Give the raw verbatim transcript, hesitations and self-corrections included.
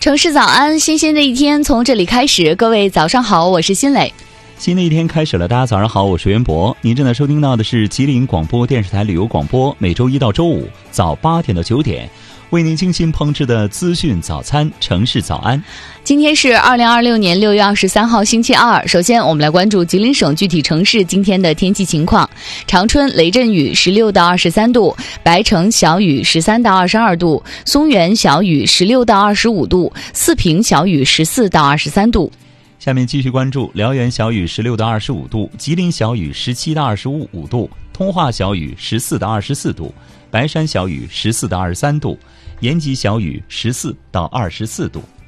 城市早安，新鲜的一天从这里开始。各位早上好，我是新磊。 新的一天开始了，大家早上好，我是袁博。您正在收听到的是吉林广播电视台旅游广播，每周一到周五早八点到九点为您精心烹制的资讯早餐城市早安。 今天是二零二六年六月二十三号星期二。首先我们来关注吉林省具体城市今天的天气情况。长春雷阵雨十六到二十三度，白城小雨十三到二十二度，松原小雨十六到二十五度，四平小雨十四到二十三度。 下面继续关注辽源小雨十六到二十五度，吉林小雨十七到二十五度，通化小雨十四到二十四度，白山小雨十四到二十三度，延吉小雨十四到二十四度。